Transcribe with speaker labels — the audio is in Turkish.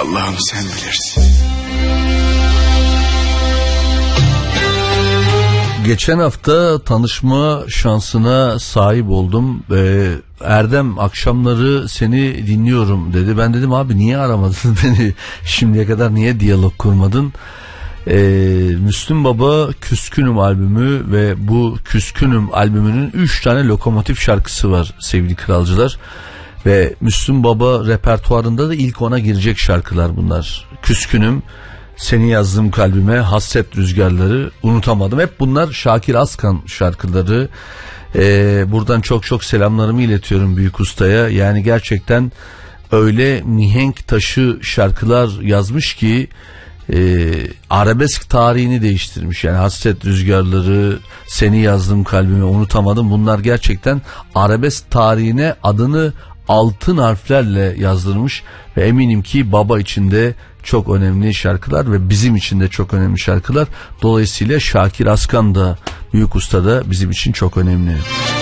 Speaker 1: Allah'ım sen bilirsin.
Speaker 2: Geçen hafta tanışma şansına sahip oldum. Erdem akşamları seni dinliyorum dedi. Ben dedim abi niye aramadın beni şimdiye kadar, niye diyalog kurmadın? Müslüm Baba Küskünüm albümü ve bu Küskünüm albümünün 3 tane lokomotif şarkısı var sevgili kralcılar. Ve Müslüm Baba repertuarında da ilk ona girecek şarkılar bunlar. Küskünüm, Seni Yazdım Kalbime, Hasret Rüzgarları, Unutamadım. Hep bunlar Şakir Askan şarkıları. Buradan çok çok selamlarımı iletiyorum büyük ustaya. Yani gerçekten öyle mihenk taşı şarkılar yazmış ki arabesk tarihini değiştirmiş. Yani Hasret Rüzgarları, Seni Yazdım Kalbime, Unutamadım, bunlar gerçekten arabesk tarihine adını altın harflerle yazdırmış ve eminim ki baba için de çok önemli şarkılar ve bizim için de çok önemli şarkılar. Dolayısıyla Şakir Askan da büyük usta da bizim için çok önemli.